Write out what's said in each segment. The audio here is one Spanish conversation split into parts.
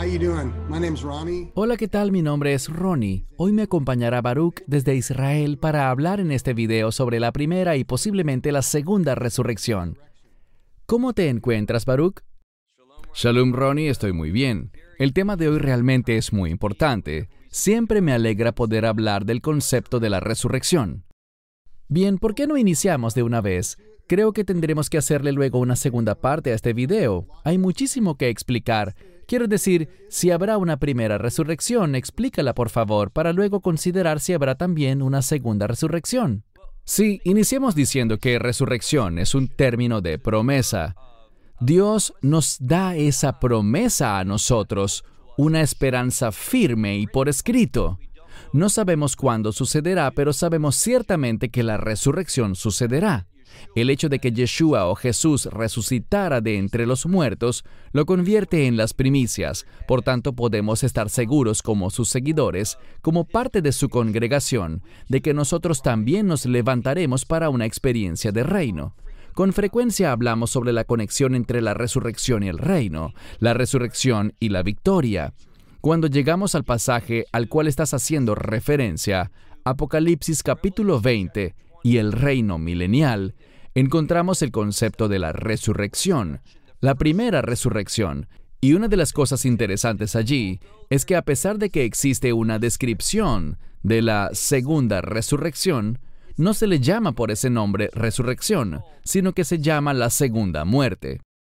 How you doing? My name's Ronnie. Hola, ¿qué tal? Mi nombre es Ronnie. Hoy me acompañará Baruch desde Israel para hablar en este video sobre la primera y posiblemente la segunda resurrección. ¿Cómo te encuentras, Baruch? Shalom, Ronnie, estoy muy bien. El tema de hoy realmente es muy importante. Siempre me alegra poder hablar del concepto de la resurrección. Bien, ¿por qué no iniciamos de una vez? Creo que tendremos que hacerle luego una segunda parte a este video. Hay muchísimo que explicar. Quiero decir, si habrá una primera resurrección, explícala por favor, para luego considerar si habrá también una segunda resurrección. Sí, iniciemos diciendo que resurrección es un término de promesa. Dios nos da esa promesa a nosotros, una esperanza firme y por escrito. No sabemos cuándo sucederá, pero sabemos ciertamente que la resurrección sucederá. El hecho de que Yeshua o Jesús resucitara de entre los muertos lo convierte en las primicias. Por tanto, podemos estar seguros como sus seguidores, como parte de su congregación, de que nosotros también nos levantaremos para una experiencia de reino. Con frecuencia hablamos sobre la conexión entre la resurrección y el reino, la resurrección y la victoria. Cuando llegamos al pasaje al cual estás haciendo referencia, Apocalipsis capítulo 20 y el reino milenial, encontramos el concepto de la resurrección, la primera resurrección. Y una de las cosas interesantes allí es que a pesar de que existe una descripción de la segunda resurrección, no se le llama por ese nombre resurrección, sino que se llama la segunda muerte.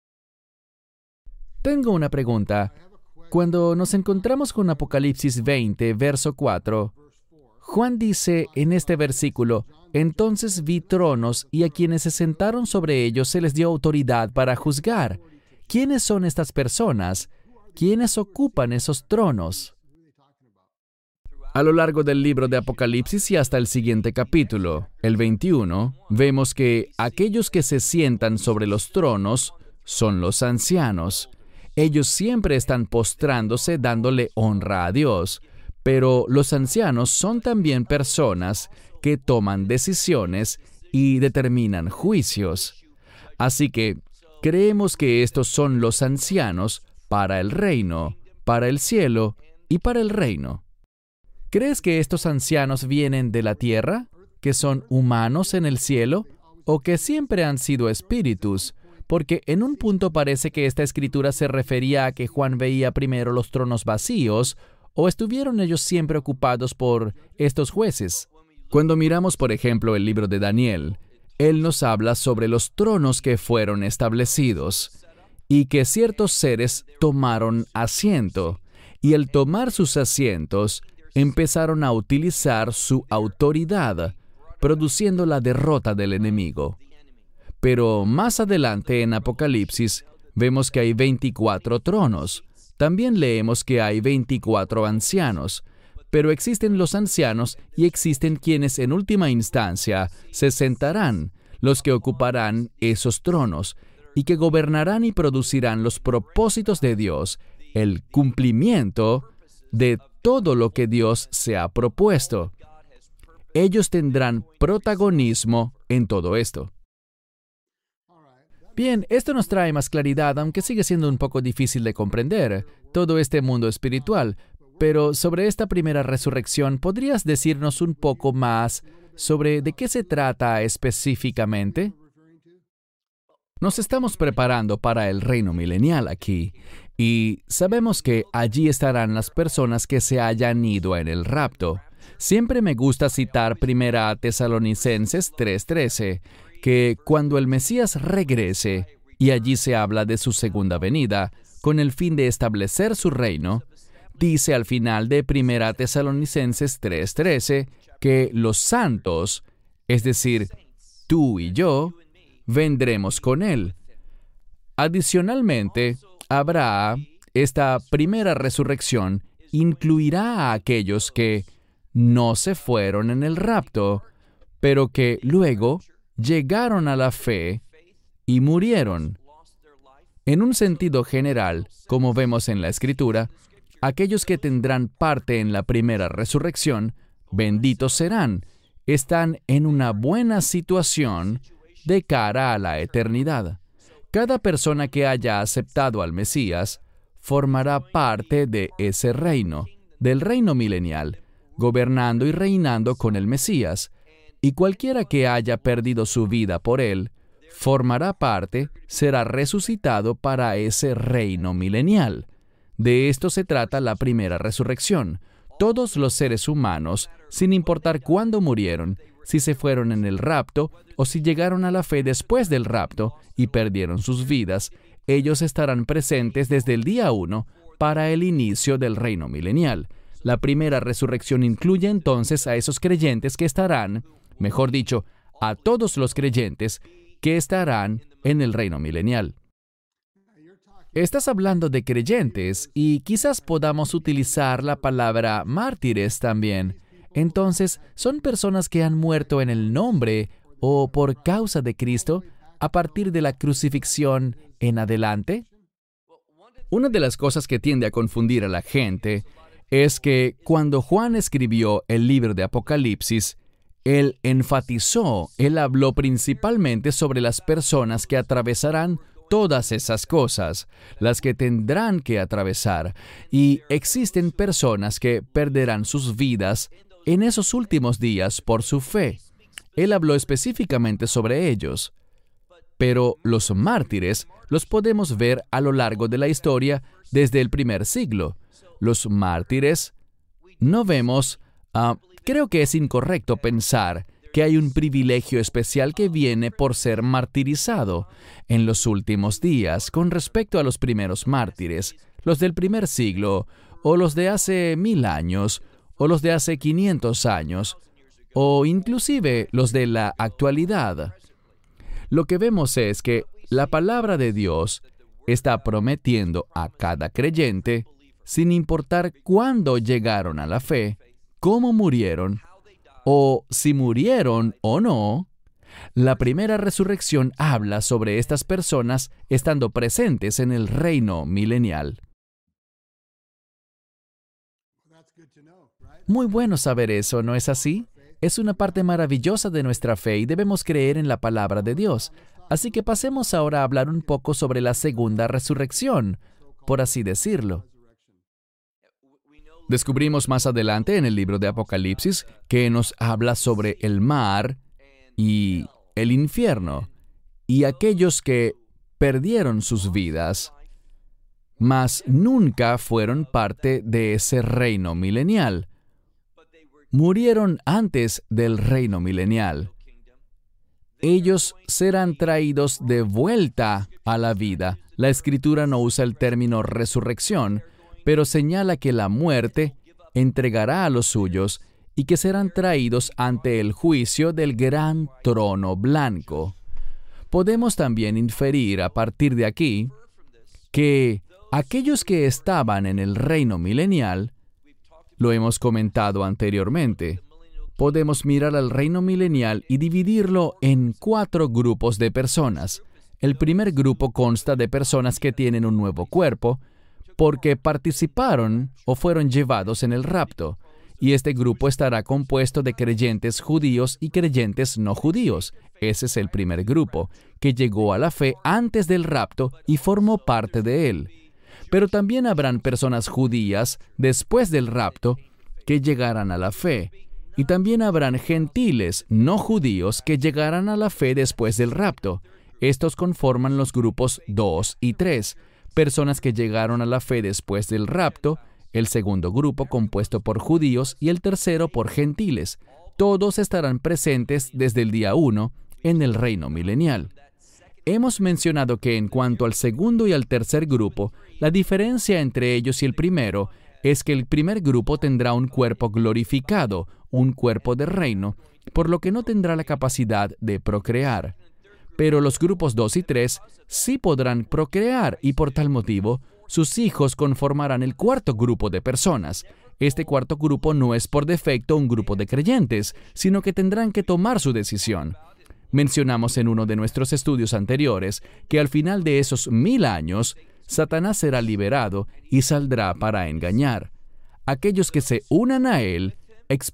Tengo una pregunta. Cuando nos encontramos con Apocalipsis 20, verso 4, Juan dice en este versículo, «Entonces vi tronos y a quienes se sentaron sobre ellos se les dio autoridad para juzgar». ¿Quiénes son estas personas? ¿Quiénes ocupan esos tronos? A lo largo del libro de Apocalipsis y hasta el siguiente capítulo, el 21, vemos que aquellos que se sientan sobre los tronos son los ancianos. Ellos siempre están postrándose dándole honra a Dios, pero los ancianos son también personas que toman decisiones y determinan juicios. Así que creemos que estos son los ancianos para el reino, para el cielo y para el reino. ¿Crees que estos ancianos vienen de la tierra, que son humanos en el cielo, o que siempre han sido espíritus? Porque en un punto parece que esta escritura se refería a que Juan veía primero los tronos vacíos, ¿o estuvieron ellos siempre ocupados por estos jueces? Cuando miramos, por ejemplo, el libro de Daniel, él nos habla sobre los tronos que fueron establecidos y que ciertos seres tomaron asiento, y al tomar sus asientos, empezaron a utilizar su autoridad, produciendo la derrota del enemigo. Pero más adelante en Apocalipsis, vemos que hay 24 tronos. También leemos que hay 24 ancianos, pero existen los ancianos y existen quienes en última instancia se sentarán, los que ocuparán esos tronos, y que gobernarán y producirán los propósitos de Dios, el cumplimiento de todo lo que Dios se ha propuesto. Ellos tendrán protagonismo en todo esto. Bien, esto nos trae más claridad, aunque sigue siendo un poco difícil de comprender, todo este mundo espiritual. Pero sobre esta primera resurrección, ¿podrías decirnos un poco más sobre de qué se trata específicamente? Nos estamos preparando para el reino milenial aquí, y sabemos que allí estarán las personas que se hayan ido en el rapto. Siempre me gusta citar 1 Tesalonicenses 3:13, que cuando el Mesías regrese, y allí se habla de su segunda venida, con el fin de establecer su reino, dice al final de 1 Tesalonicenses 3:13 que los santos, es decir, tú y yo, vendremos con Él. Adicionalmente, habrá esta primera resurrección, incluirá a aquellos que no se fueron en el rapto, pero que luego llegaron a la fe y murieron. En un sentido general, como vemos en la Escritura, aquellos que tendrán parte en la primera resurrección, benditos serán, están en una buena situación de cara a la eternidad. Cada persona que haya aceptado al Mesías formará parte de ese reino, del reino milenial, gobernando y reinando con el Mesías. Y cualquiera que haya perdido su vida por él, formará parte, será resucitado para ese reino milenial. De esto se trata la primera resurrección. Todos los seres humanos, sin importar cuándo murieron, si se fueron en el rapto o si llegaron a la fe después del rapto y perdieron sus vidas, ellos estarán presentes desde el día 1 para el inicio del reino milenial. La primera resurrección incluye entonces a esos creyentes que estarán, mejor dicho, a todos los creyentes que estarán en el reino milenial. Estás hablando de creyentes y quizás podamos utilizar la palabra mártires también. Entonces, ¿son personas que han muerto en el nombre o por causa de Cristo a partir de la crucifixión en adelante? Una de las cosas que tiende a confundir a la gente es que cuando Juan escribió el libro de Apocalipsis, él habló principalmente sobre las personas que atravesarán todas esas cosas, las que tendrán que atravesar, y existen personas que perderán sus vidas en esos últimos días por su fe. Él habló específicamente sobre ellos. Pero los mártires los podemos ver a lo largo de la historia desde el primer siglo. Los mártires no vemos, creo que es incorrecto pensar que hay un privilegio especial que viene por ser martirizado en los últimos días con respecto a los primeros mártires, los del primer siglo, o los de hace 1000 años, o los de hace 500 años, o inclusive los de la actualidad. Lo que vemos es que la palabra de Dios está prometiendo a cada creyente, sin importar cuándo llegaron a la fe, cómo murieron, o si murieron o no. La primera resurrección habla sobre estas personas estando presentes en el reino milenial. Muy bueno saber eso, ¿no es así? Es una parte maravillosa de nuestra fe y debemos creer en la palabra de Dios. Así que pasemos ahora a hablar un poco sobre la segunda resurrección, por así decirlo. Descubrimos más adelante en el libro de Apocalipsis que nos habla sobre el mar y el infierno y aquellos que perdieron sus vidas, mas nunca fueron parte de ese reino milenial. Murieron antes del reino milenial. Ellos serán traídos de vuelta a la vida. La Escritura no usa el término resurrección, pero señala que la muerte entregará a los suyos y que serán traídos ante el juicio del gran trono blanco. Podemos también inferir a partir de aquí que aquellos que estaban en el reino milenial, lo hemos comentado anteriormente, podemos mirar al reino milenial y dividirlo en 4 grupos de personas. El primer grupo consta de personas que tienen un nuevo cuerpo, porque participaron o fueron llevados en el rapto, y este grupo estará compuesto de creyentes judíos y creyentes no judíos. Ese es el primer grupo, que llegó a la fe antes del rapto y formó parte de él. Pero también habrán personas judías después del rapto que llegarán a la fe, y también habrán gentiles no judíos que llegarán a la fe después del rapto. Estos conforman los grupos 2 y 3, personas que llegaron a la fe después del rapto, el segundo grupo compuesto por judíos y el tercero por gentiles. Todos estarán presentes desde el día 1 en el reino milenial. Hemos mencionado que en cuanto al segundo y al tercer grupo, la diferencia entre ellos y el primero es que el primer grupo tendrá un cuerpo glorificado, un cuerpo de reino, por lo que no tendrá la capacidad de procrear. Pero los grupos 2 y 3 sí podrán procrear y por tal motivo, sus hijos conformarán el cuarto grupo de personas. Este cuarto grupo no es por defecto un grupo de creyentes, sino que tendrán que tomar su decisión. Mencionamos en uno de nuestros estudios anteriores que al final de esos 1000 años, Satanás será liberado y saldrá para engañar. Aquellos que se unan a él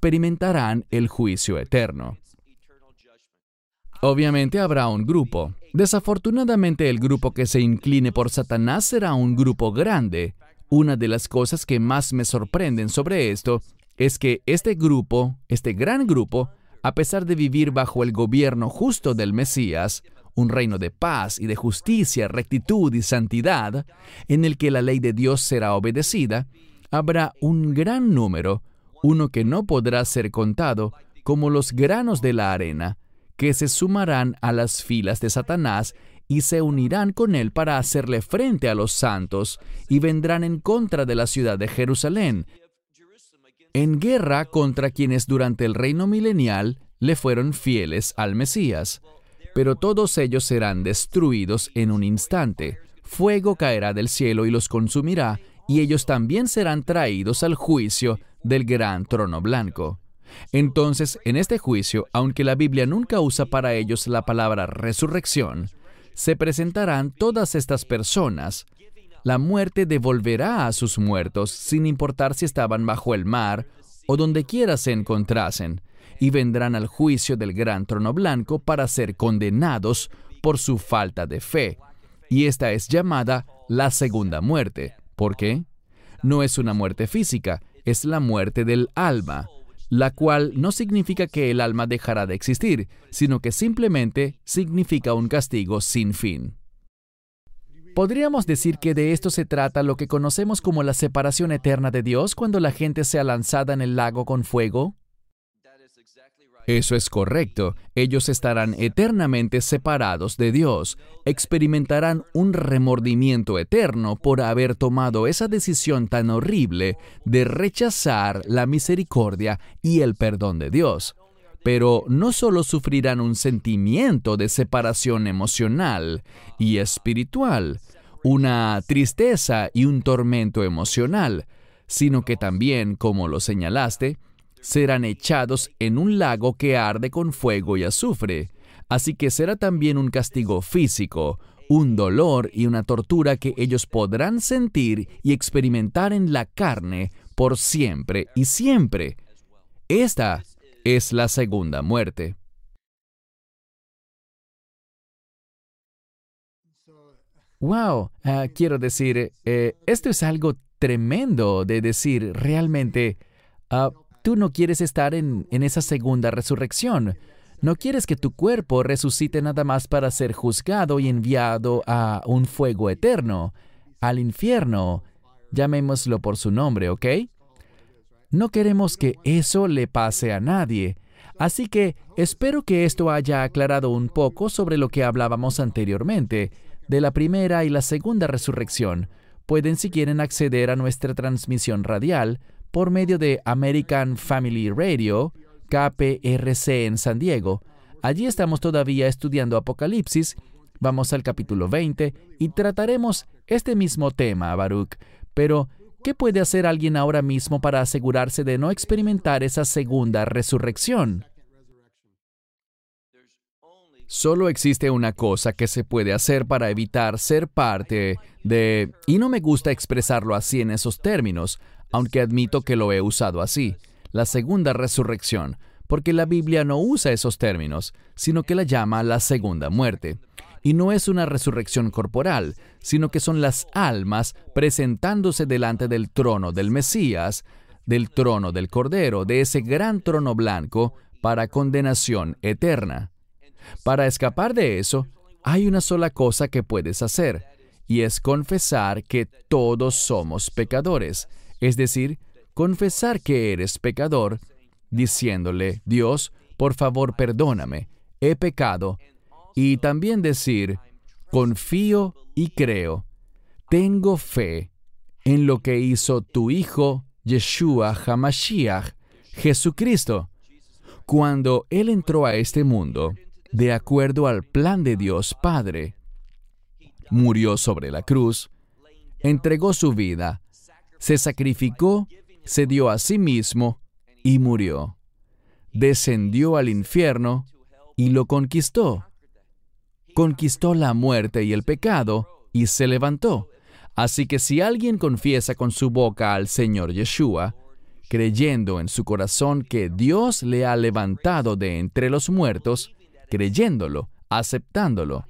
experimentarán el juicio eterno. Obviamente habrá un grupo, Desafortunadamente, el grupo que se incline por Satanás será un grupo grande. Una de las cosas que más me sorprenden sobre esto es que este gran grupo, a pesar de vivir bajo el gobierno justo del Mesías, un reino de paz y de justicia, rectitud y santidad, en el que la ley de Dios será obedecida, habrá un gran número, uno que no podrá ser contado, como los granos de la arena, que se sumarán a las filas de Satanás y se unirán con él para hacerle frente a los santos, y vendrán en contra de la ciudad de Jerusalén, en guerra contra quienes durante el reino milenial le fueron fieles al Mesías. Pero todos ellos serán destruidos en un instante. Fuego caerá del cielo y los consumirá, y ellos también serán traídos al juicio del gran trono blanco. Entonces, en este juicio, aunque la Biblia nunca usa para ellos la palabra resurrección, se presentarán todas estas personas. La muerte devolverá a sus muertos, sin importar si estaban bajo el mar o donde quiera se encontrasen, y vendrán al juicio del gran trono blanco para ser condenados por su falta de fe. Y esta es llamada la segunda muerte. ¿Por qué? No es una muerte física, es la muerte del alma, la cual no significa que el alma dejará de existir, sino que simplemente significa un castigo sin fin. ¿Podríamos decir que de esto se trata lo que conocemos como la separación eterna de Dios cuando la gente sea lanzada en el lago con fuego? Eso es correcto. Ellos estarán eternamente separados de Dios. Experimentarán un remordimiento eterno por haber tomado esa decisión tan horrible de rechazar la misericordia y el perdón de Dios. Pero no solo sufrirán un sentimiento de separación emocional y espiritual, una tristeza y un tormento emocional, sino que también, como lo señalaste, serán echados en un lago que arde con fuego y azufre. Así que será también un castigo físico, un dolor y una tortura que ellos podrán sentir y experimentar en la carne por siempre y siempre. Esta es la segunda muerte. Wow, quiero decir, esto es algo tremendo de decir realmente. Tú no quieres estar en esa segunda resurrección. No quieres que tu cuerpo resucite nada más para ser juzgado y enviado a un fuego eterno, al infierno. Llamémoslo por su nombre, ¿ok? No queremos que eso le pase a nadie. Así que espero que esto haya aclarado un poco sobre lo que hablábamos anteriormente, de la primera y la segunda resurrección. Pueden, si quieren, acceder a nuestra transmisión radial por medio de American Family Radio, KPRC en San Diego. Allí estamos todavía estudiando Apocalipsis. Vamos al capítulo 20 y trataremos este mismo tema, Baruch. Pero, ¿qué puede hacer alguien ahora mismo para asegurarse de no experimentar esa segunda resurrección? Solo existe una cosa que se puede hacer para evitar ser parte de... Y no me gusta expresarlo así en esos términos, aunque admito que lo he usado así, la segunda resurrección, porque la Biblia no usa esos términos, sino que la llama la segunda muerte. Y no es una resurrección corporal, sino que son las almas presentándose delante del trono del Mesías, del trono del Cordero, de ese gran trono blanco, para condenación eterna. Para escapar de eso, hay una sola cosa que puedes hacer, y es confesar que todos somos pecadores. Es decir, confesar que eres pecador, diciéndole, Dios, por favor, perdóname, he pecado. Y también decir, confío y creo, tengo fe en lo que hizo tu Hijo, Yeshua HaMashiach, Jesucristo. Cuando Él entró a este mundo, de acuerdo al plan de Dios Padre, murió sobre la cruz, entregó su vida, se sacrificó, se dio a sí mismo y murió. Descendió al infierno y lo conquistó. Conquistó la muerte y el pecado y se levantó. Así que si alguien confiesa con su boca al Señor Yeshua, creyendo en su corazón que Dios le ha levantado de entre los muertos, creyéndolo, aceptándolo,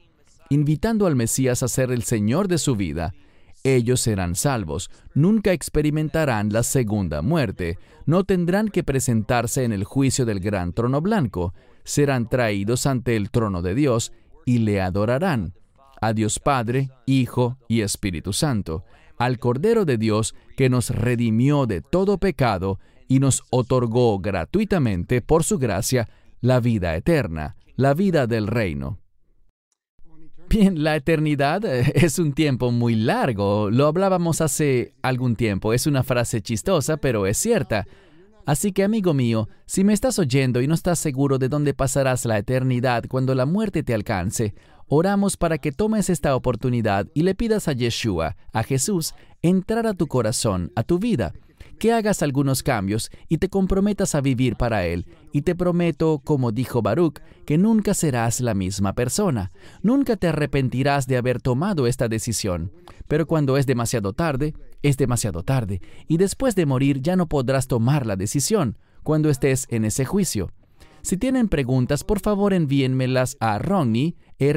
invitando al Mesías a ser el Señor de su vida. Ellos serán salvos, nunca experimentarán la segunda muerte, no tendrán que presentarse en el juicio del gran trono blanco, serán traídos ante el trono de Dios y le adorarán, a Dios Padre, Hijo y Espíritu Santo, al Cordero de Dios que nos redimió de todo pecado y nos otorgó gratuitamente por su gracia la vida eterna, la vida del reino. Bien, la eternidad es un tiempo muy largo. Lo hablábamos hace algún tiempo. Es una frase chistosa, pero es cierta. Así que, amigo mío, si me estás oyendo y no estás seguro de dónde pasarás la eternidad cuando la muerte te alcance, oramos para que tomes esta oportunidad y le pidas a Yeshua, a Jesús, entrar a tu corazón, a tu vida, que hagas algunos cambios y te comprometas a vivir para Él. Y te prometo, como dijo Baruch, que nunca serás la misma persona. Nunca te arrepentirás de haber tomado esta decisión. Pero cuando es demasiado tarde, es demasiado tarde. Y después de morir ya no podrás tomar la decisión cuando estés en ese juicio. Si tienen preguntas, por favor envíenmelas a Ronnie,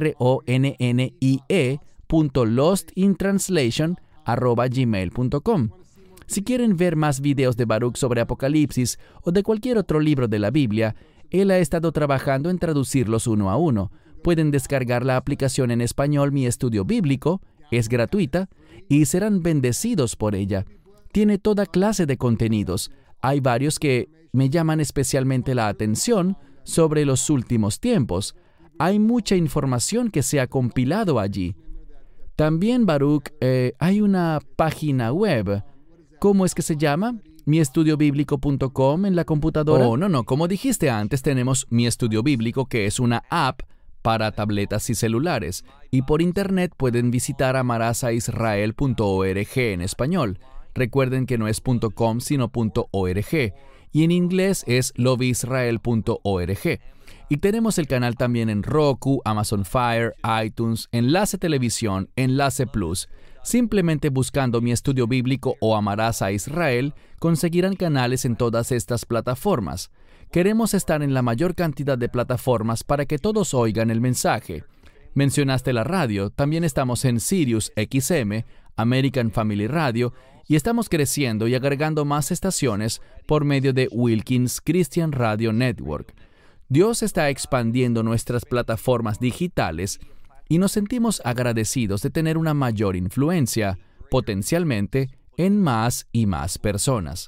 ronnie.lostintranslation@gmail.com. Si quieren ver más videos de Baruch sobre Apocalipsis o de cualquier otro libro de la Biblia, él ha estado trabajando en traducirlos uno a uno. Pueden descargar la aplicación en español Mi Estudio Bíblico, es gratuita, y serán bendecidos por ella. Tiene toda clase de contenidos. Hay varios que me llaman especialmente la atención sobre los últimos tiempos. Hay mucha información que se ha compilado allí. También, Baruch, hay una página web. ¿Cómo es que se llama? miestudiobiblico.com en la computadora. Oh, no, como dijiste antes, tenemos Mi Estudio Bíblico, que es una app para tabletas y celulares. Y por internet pueden visitar amarasaisrael.org en español. Recuerden que no es .com, sino .org. Y en inglés es loveisrael.org. Y tenemos el canal también en Roku, Amazon Fire, iTunes, Enlace Televisión, Enlace Plus. Simplemente buscando Mi Estudio Bíblico o Amarás a Israel, conseguirán canales en todas estas plataformas. Queremos estar en la mayor cantidad de plataformas para que todos oigan el mensaje. Mencionaste la radio, también estamos en Sirius XM, American Family Radio, y estamos creciendo y agregando más estaciones por medio de Wilkins Christian Radio Network. Dios está expandiendo nuestras plataformas digitales y nos sentimos agradecidos de tener una mayor influencia, potencialmente, en más y más personas.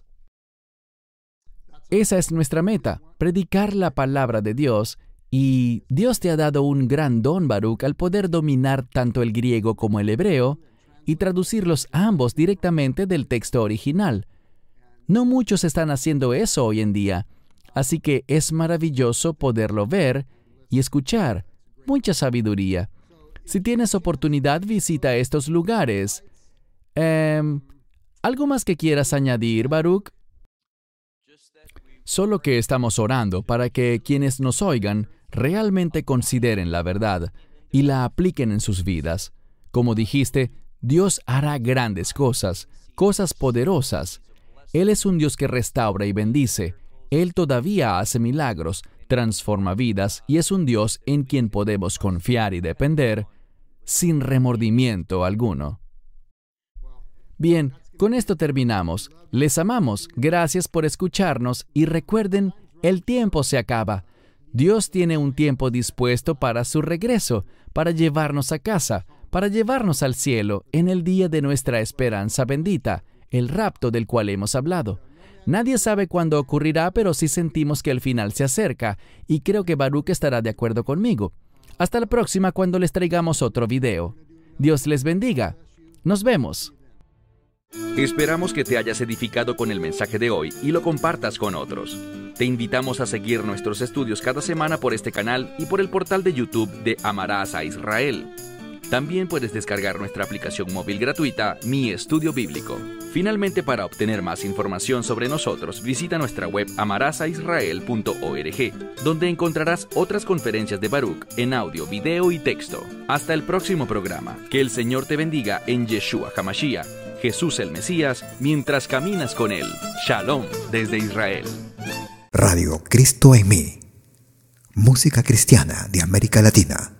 Esa es nuestra meta, predicar la palabra de Dios, y Dios te ha dado un gran don, Baruch, al poder dominar tanto el griego como el hebreo y traducirlos ambos directamente del texto original. No muchos están haciendo eso hoy en día, así que es maravilloso poderlo ver y escuchar. Mucha sabiduría. Si tienes oportunidad, visita estos lugares. ¿Algo más que quieras añadir, Baruch? Solo que estamos orando para que quienes nos oigan realmente consideren la verdad y la apliquen en sus vidas. Como dijiste, Dios hará grandes cosas, cosas poderosas. Él es un Dios que restaura y bendice. Él todavía hace milagros, transforma vidas y es un Dios en quien podemos confiar y depender sin remordimiento alguno. Bien, con esto terminamos. Les amamos. Gracias por escucharnos y recuerden, el tiempo se acaba. Dios tiene un tiempo dispuesto para su regreso, para llevarnos a casa, para llevarnos al cielo en el día de nuestra esperanza bendita, el rapto del cual hemos hablado. Nadie sabe cuándo ocurrirá, pero sí sentimos que el final se acerca, y creo que Baruch estará de acuerdo conmigo. Hasta la próxima cuando les traigamos otro video. Dios les bendiga. Nos vemos. Esperamos que te hayas edificado con el mensaje de hoy y lo compartas con otros. Te invitamos a seguir nuestros estudios cada semana por este canal y por el portal de YouTube de Amarás a Israel. También puedes descargar nuestra aplicación móvil gratuita, Mi Estudio Bíblico. Finalmente, para obtener más información sobre nosotros, visita nuestra web amarasaisrael.org, donde encontrarás otras conferencias de Baruch en audio, video y texto. Hasta el próximo programa. Que el Señor te bendiga en Yeshua HaMashiach, Jesús el Mesías, mientras caminas con Él. Shalom desde Israel. Radio Cristo en mí. Música cristiana de América Latina.